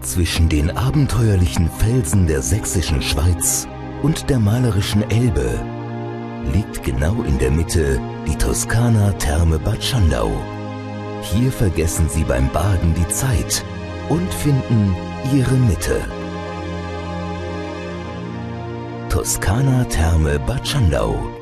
Zwischen den abenteuerlichen Felsen der sächsischen Schweiz und der malerischen Elbe liegt genau in der Mitte die Toskana-Therme Bad Schandau. Hier vergessen Sie beim Baden die Zeit und finden Ihre Mitte. Toskana-Therme Bad Schandau.